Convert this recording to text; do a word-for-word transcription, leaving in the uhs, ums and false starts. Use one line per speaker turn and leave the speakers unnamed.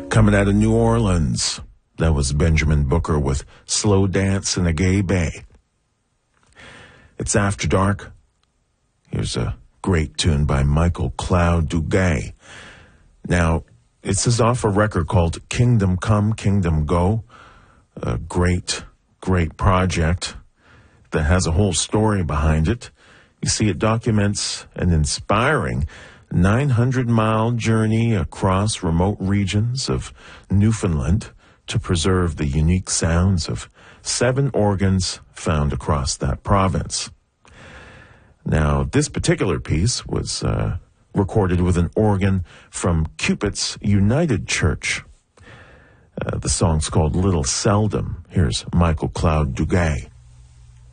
Coming out of New Orleans, that was Benjamin Booker with Slow Dance in a Gay Bay. It's After Dark. Here's a great tune by Michael Cloud Duguay. Now, this is off a record called Kingdom Come, Kingdom Go. A great, great project that has a whole story behind it. You see, it documents an inspiring nine hundred mile journey across remote regions of Newfoundland to preserve the unique sounds of seven organs found across that province. Now, this particular piece was uh, recorded with an organ from Cupid's United Church. Uh, the song's called Little Seldom. Here's Michael Cloud Duguay.